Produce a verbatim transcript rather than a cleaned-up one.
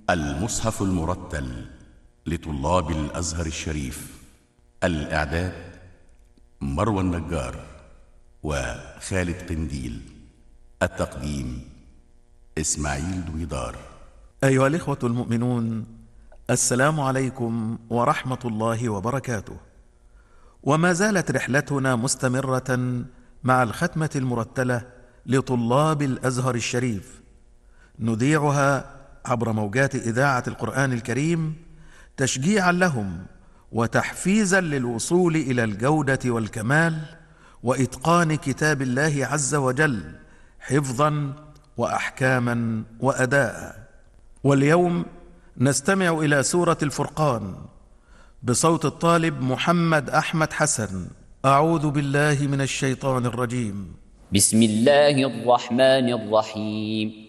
المصحف المرتل لطلاب الأزهر الشريف. الإعداد مروى النجار وخالد قنديل. التقديم إسماعيل دويدار. أيها الإخوة المؤمنون، السلام عليكم ورحمة الله وبركاته. وما زالت رحلتنا مستمرة مع الختمة المرتلة لطلاب الأزهر الشريف، نذيعها عبر موجات إذاعة القرآن الكريم تشجيعا لهم وتحفيزا للوصول إلى الجودة والكمال وإتقان كتاب الله عز وجل حفظا وأحكاما وأداء. واليوم نستمع إلى سورة الفرقان بصوت الطالب محمد أحمد حسن. أعوذ بالله من الشيطان الرجيم. بسم الله الرحمن الرحيم.